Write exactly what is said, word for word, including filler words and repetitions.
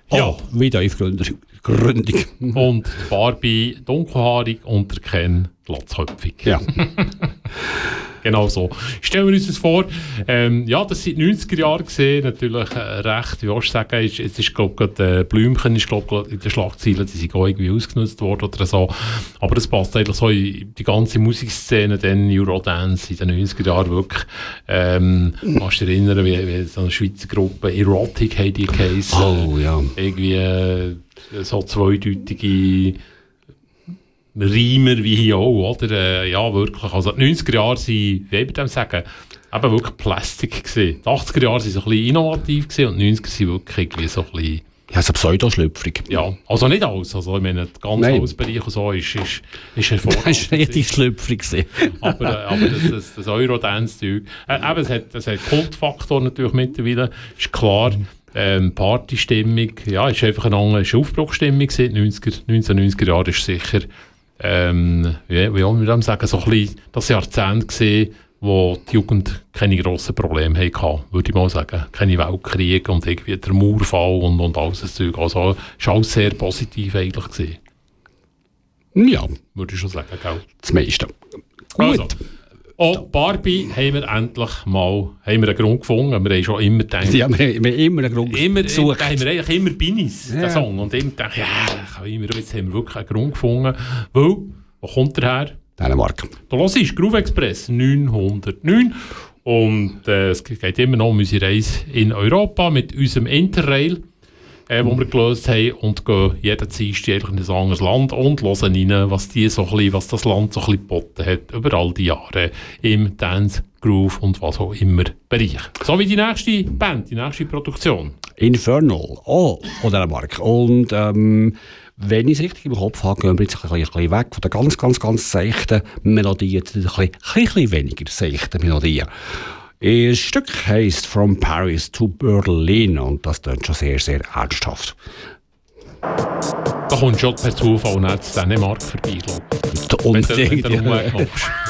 Ja. Oh, wie tiefgründig. Gründig. Und Barbie dunkelhaarig und der Ken glatzköpfig. Ja. Genau so. Stellen wir uns das vor, ähm, ja, das sind die neunziger Jahre gesehen, natürlich äh, recht, wie willst du sagen, ist, es ist, glaube ich, äh, Blümchen ist, glaube ich, in den Schlagzeilen, die sind auch irgendwie ausgenutzt worden oder so. Aber das passt eigentlich so in die ganze Musikszene, dann Eurodance in den neunziger Jahren wirklich, ähm, kannst du dich erinnern, wie, wie so eine Schweizer Gruppe, Erotic haben die geheißen. Oh, ja. Irgendwie äh, so zweideutige Reimer wie hier auch, oder? Äh, ja, wirklich. Also die neunziger Jahre waren, wie ich dem sagen, eben wirklich Plastik gewesen. Die achtziger Jahre waren so ein bisschen innovativ gewesen und die neunziger waren wirklich irgendwie so ein bisschen... Ja, so pseudo-schlüpfrig. Ja, also nicht alles. Also ich meine, der ganze Hausbereich und so ist, ist, ist hervorragend. Das war richtig schlüpfrig. aber äh, aber das, das, das Eurodance-Zeug, äh, eben, es hat, es hat Kultfaktor natürlich mittlerweile, ist klar. Ähm, Partystimmung, ja, ist einfach eine andere Aufbruchstimmung gewesen. neunziger, neunzehnhundertneunziger Jahre ist sicher... Ähm, wie, wie wollen wir das sagen, so ein bisschen das Jahrzehnt gesehen, wo die Jugend keine grossen Probleme hatte, würde ich mal sagen. Keine Weltkriege und irgendwie der Mauerfall und, und alles das Zeug. Also es war alles sehr positiv eigentlich gewesen. Ja. Würde ich schon sagen, gell? Das meiste. Gut. Also, oh, Barbie haben wir endlich mal haben wir einen Grund gefunden. Wir haben schon immer gedacht... Ja, wir haben immer einen Grund immer, gesucht. Da haben wir eigentlich immer Binis, ja. den Song. Und immer gedacht, ja, jetzt haben wir wirklich einen Grund gefunden. Weil, wo kommt der her? Dänemark. Da hörst du Groove Express neunhundertneun. Und äh, es geht immer noch um unsere Reise in Europa mit unserem Interrail, äh, wo wir gelöst haben, und gehen jeden Dienstag in ein anderes Land und hören rein, was, die so ein bisschen, was das Land so ein bisschen geboten hat über all die Jahre im Dance, Groove und was auch immer Bereich. So wie die nächste Band, die nächste Produktion. Infernal, oh, von Dänemark. Und ähm, wenn ich es richtig im Kopf habe, gehen wir jetzt ein bisschen weg von den ganz, ganz, ganz seichten Melodien zu den ein bisschen, ein bisschen weniger seichten Melodien. Das Stück heisst «From Paris to Berlin» und das klingt schon sehr, sehr ernsthaft. Da kommt schon per Zufall nicht zu Dänemark vorbei, glaube ich. Unbedingt. Wenn du, wenn du